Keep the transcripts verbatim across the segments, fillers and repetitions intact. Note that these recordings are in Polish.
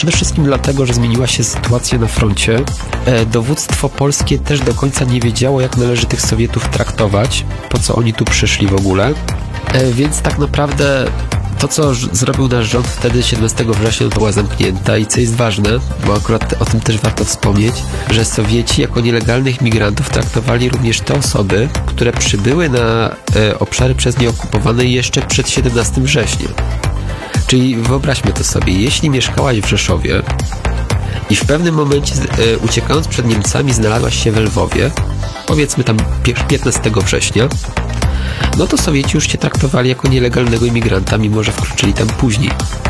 Przede wszystkim dlatego, że zmieniła się sytuacja na froncie. Dowództwo polskie też do końca nie wiedziało, jak należy tych Sowietów traktować, po co oni tu przyszli w ogóle. Więc tak naprawdę to, co zrobił nasz rząd wtedy, siedemnastego września, była zamknięta i co jest ważne, bo akurat o tym też warto wspomnieć, że Sowieci jako nielegalnych migrantów traktowali również te osoby, które przybyły na e, obszary przez nie okupowane jeszcze przed siedemnastego września. Czyli wyobraźmy to sobie, jeśli mieszkałaś w Rzeszowie i w pewnym momencie e, uciekając przed Niemcami znalazłaś się w Lwowie, powiedzmy tam piętnastego września, no to Sowieci już cię traktowali jako nielegalnego imigranta, mimo że wkroczyli tam później.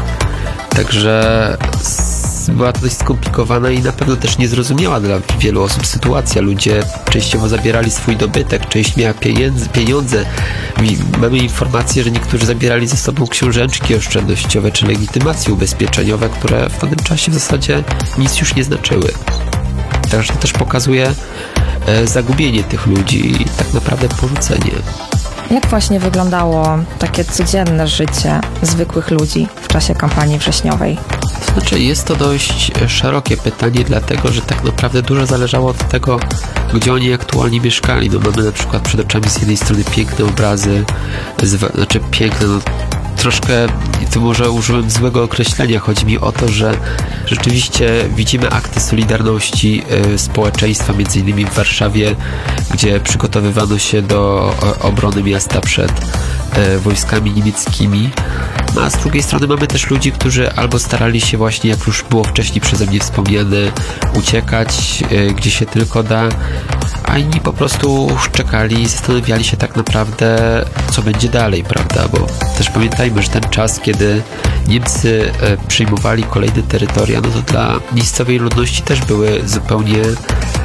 Także była to dość skomplikowana i na pewno też niezrozumiała dla wielu osób sytuacja. Ludzie częściowo zabierali swój dobytek, część miała pieniądze, pieniądze. Mamy informację, że niektórzy zabierali ze sobą książeczki oszczędnościowe czy legitymacje ubezpieczeniowe, które w tamtym czasie w zasadzie nic już nie znaczyły. Także to też pokazuje e, zagubienie tych ludzi i tak naprawdę porzucenie. Jak właśnie wyglądało takie codzienne życie zwykłych ludzi w czasie kampanii wrześniowej? To znaczy, jest to dość szerokie pytanie, dlatego, że tak naprawdę dużo zależało od tego, gdzie oni aktualnie mieszkali. No mamy na przykład przed oczami z jednej strony piękne obrazy, z, znaczy piękne, no troszkę, tu może użyłem złego określenia, chodzi mi o to, że rzeczywiście widzimy akty solidarności y, społeczeństwa, między innymi w Warszawie, gdzie przygotowywano się do o, obrony miasta przed y, wojskami niemieckimi. No a z drugiej strony mamy też ludzi, którzy albo starali się właśnie, jak już było wcześniej przeze mnie wspomniane, uciekać y, gdzie się tylko da, a inni po prostu czekali i zastanawiali się tak naprawdę, co będzie dalej, prawda? Bo też pamiętajmy, że ten czas, kiedy Niemcy e, przyjmowali kolejne terytoria, no to dla miejscowej ludności też były zupełnie e,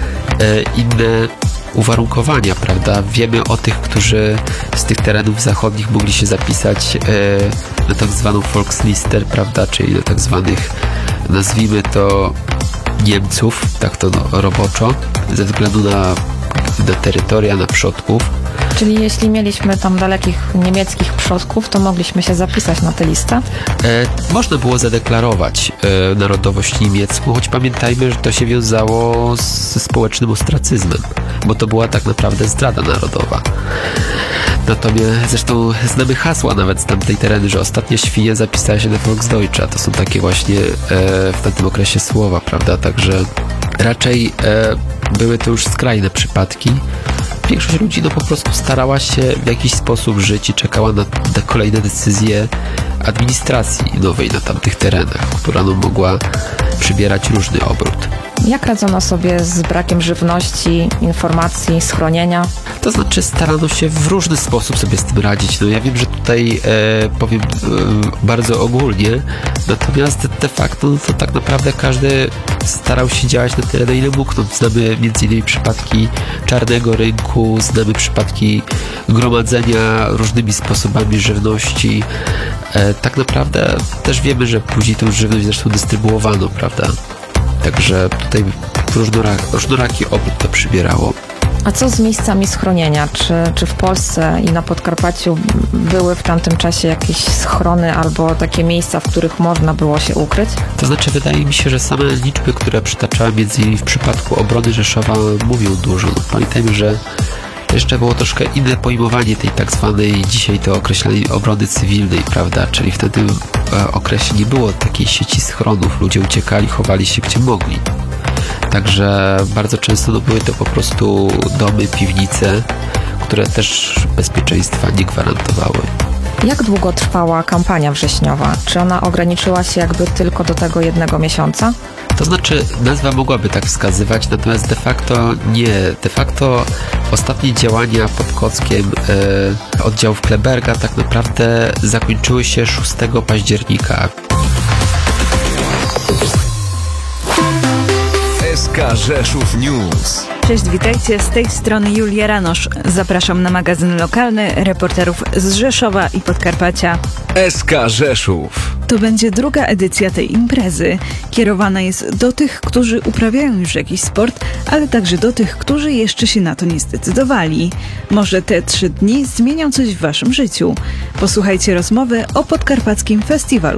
inne uwarunkowania, prawda? Wiemy o tych, którzy z tych terenów zachodnich mogli się zapisać e, na tak zwaną Volkslister, prawda? Czyli na tak zwanych, nazwijmy to, Niemców, tak to no, roboczo, ze względu na, na terytoria, na przodków. Czyli jeśli mieliśmy tam dalekich niemieckich przodków, to mogliśmy się zapisać na tę listę? E, można było zadeklarować e, narodowość niemiecką, choć pamiętajmy, że to się wiązało ze społecznym ostracyzmem, bo to była tak naprawdę zdrada narodowa. Natomiast zresztą znamy hasła nawet z tamtej tereny, że ostatnia świnia zapisała się na Volksdeutsche. To są takie właśnie e, w tamtym okresie słowa, prawda? Także raczej e, były to już skrajne przypadki. Większość ludzi no po prostu starała się w jakiś sposób żyć i czekała na, na kolejne decyzje administracji nowej na tamtych terenach, która no mogła przybierać różny obrót. Jak radzono sobie z brakiem żywności, informacji, schronienia? To znaczy starano się w różny sposób sobie z tym radzić. No ja wiem, że tutaj e, powiem e, bardzo ogólnie, natomiast de facto no to tak naprawdę każdy starał się działać na tyle, na ile mógł. No, znamy między innymi przypadki czarnego rynku, znamy przypadki gromadzenia różnymi sposobami żywności. E, tak naprawdę też wiemy, że później tę żywność zresztą dystrybuowano, prawda? Także tutaj różnoraki, różnoraki obrót to przybierało. A co z miejscami schronienia? Czy, czy w Polsce i na Podkarpaciu były w tamtym czasie jakieś schrony albo takie miejsca, w których można było się ukryć? To znaczy, wydaje mi się, że same liczby, które przytaczałem między innymi w przypadku obrony Rzeszowa, mówią dużo. No, pamiętajmy, że jeszcze było troszkę inne pojmowanie tej tak zwanej dzisiaj to określonej obrony cywilnej, prawda? Czyli w tym e, okresie nie było takiej sieci schronów. Ludzie uciekali, chowali się gdzie mogli. Także bardzo często no, były to po prostu domy, piwnice, które też bezpieczeństwa nie gwarantowały. Jak długo trwała kampania wrześniowa? Czy ona ograniczyła się jakby tylko do tego jednego miesiąca? To znaczy, nazwa mogłaby tak wskazywać, natomiast de facto nie. De facto ostatnie działania pod Kockiem e, oddziałów Kleberga tak naprawdę zakończyły się szóstego października. S K Rzeszów News. Cześć, witajcie, z tej strony Julia Ranosz. Zapraszam na magazyn lokalny reporterów z Rzeszowa i Podkarpacia. S K Rzeszów. To będzie druga edycja tej imprezy. Kierowana jest do tych, którzy uprawiają już jakiś sport, ale także do tych, którzy jeszcze się na to nie zdecydowali. Może te trzy dni zmienią coś w waszym życiu. Posłuchajcie rozmowy o Podkarpackim Festiwalu